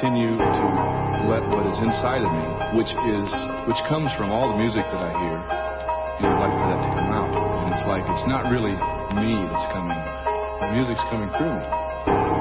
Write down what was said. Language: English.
continue to let what is inside of me, which comes from all the music that I hear, I'd like for that to come out. And it's like, it's not really me that's coming. The music's coming through me.